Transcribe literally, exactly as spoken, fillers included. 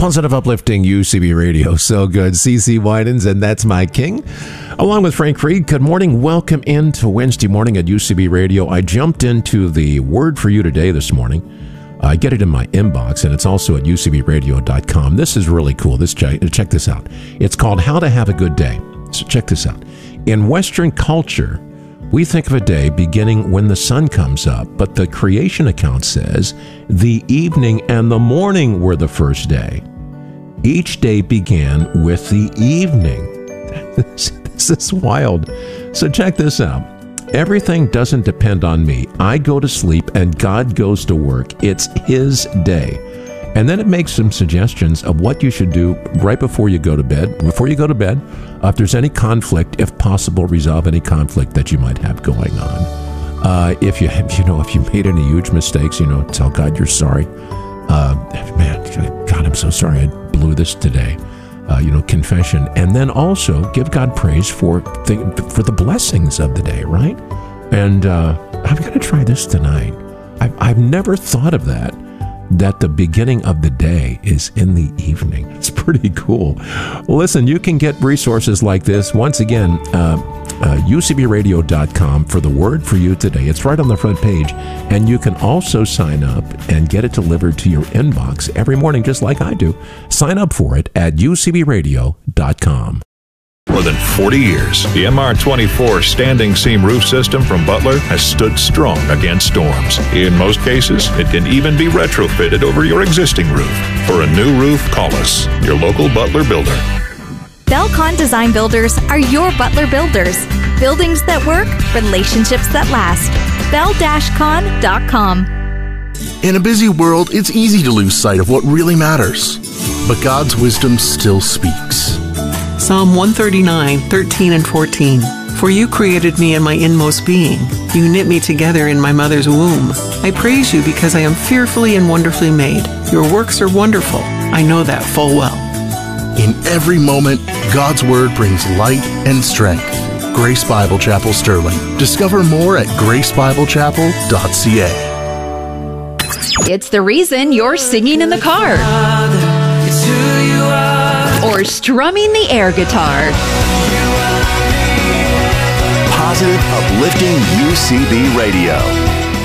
Positive, uplifting U C B Radio. So good. C C Winans, and That's My King. Along with Frank Reed, good morning. Welcome into Wednesday morning at U C B Radio. I jumped into the Word for You Today this morning. I get it in my inbox, and it's also at U C B radio dot com. This is really cool. This check, check this out. It's called How to Have a Good Day. So check this out. In Western culture, we think of a day beginning when the sun comes up, but the creation account says the evening and the morning were the first day. Each day began with the evening. This is wild. So check this out. Everything doesn't depend on me. I go to sleep and God goes to work. It's His day. And then it makes some suggestions of what you should do right before you go to bed. Before you go to bed, uh, if there's any conflict, if possible, resolve any conflict that you might have going on. Uh, if you, you know, if you made any huge mistakes, you know, tell God you're sorry. Uh, man, God, I'm so sorry I blew this today. Uh, you know, confession. And then also give God praise for the, for the blessings of the day, right? And uh, I'm going to try this tonight. I've, I've never thought of that. That the beginning of the day is in the evening. It's pretty cool. Well, listen, you can get resources like this. Once again, uh, uh, U C B radio dot com for the Word for You Today. It's right on the front page. And you can also sign up and get it delivered to your inbox every morning, just like I do. Sign up for it at U C B radio dot com. More than forty years, the M R twenty-four standing seam roof system from Butler has stood strong against storms. In most cases, it can even be retrofitted over your existing roof. For a new roof, call us, your local Butler builder. Belcon Design Builders are your Butler builders. Buildings that work, relationships that last. bell dash con dot com. In a busy world, it's easy to lose sight of what really matters. But God's wisdom still speaks. Psalm one thirty-nine, thirteen and fourteen. For you created me in my inmost being. You knit me together in my mother's womb. I praise you because I am fearfully and wonderfully made. Your works are wonderful. I know that full well. In every moment, God's Word brings light and strength. Grace Bible Chapel Sterling. Discover more at grace bible chapel dot c a. It's the reason you're singing in the car. It's who you are. Or strumming the air guitar. Positive, uplifting U C B Radio.